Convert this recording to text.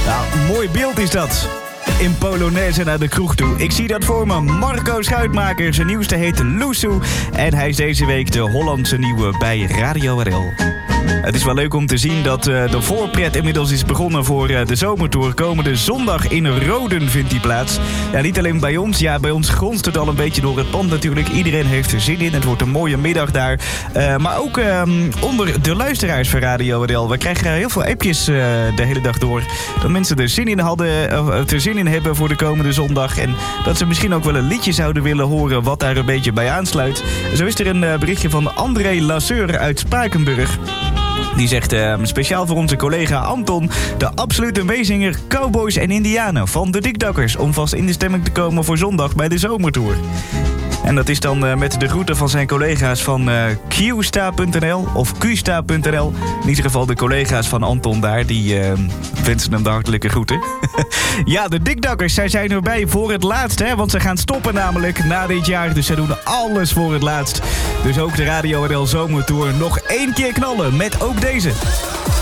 Nou, mooi beeld is dat. In Polonaise naar de kroeg toe. Ik zie dat voor me. Marco Schuitmaker, zijn nieuwste heet Loesoe. En hij is deze week de Hollandse nieuwe bij Radio RL. Het is wel leuk om te zien dat de voorpret inmiddels is begonnen voor de zomertour. Komende zondag in Roden vindt die plaats. Ja, niet alleen bij ons. Ja, bij ons gronst het al een beetje door het pand natuurlijk. Iedereen heeft er zin in. Het wordt een mooie middag daar. Maar ook onder de luisteraars van Radio RL. We krijgen heel veel appjes de hele dag door. Dat mensen er zin in hebben voor de komende zondag. En dat ze misschien ook wel een liedje zouden willen horen wat daar een beetje bij aansluit. Zo is er een berichtje van André Lasseur uit Spakenburg. Die zegt speciaal voor onze collega Anton, de absolute meezinger Cowboys en Indianen van de Dikdakkers, om vast in de stemming te komen voor zondag bij de zomertour. En dat is dan met de groeten van zijn collega's van qsta.nl of qsta.nl. In ieder geval de collega's van Anton daar, die wensen hem de hartelijke groeten. Ja, de Dikdakkers, zij zijn erbij voor het laatst, hè, want ze gaan stoppen namelijk na dit jaar. Dus ze doen alles voor het laatst. Dus ook de Radio RL Zomertour nog 1 keer knallen met ook deze.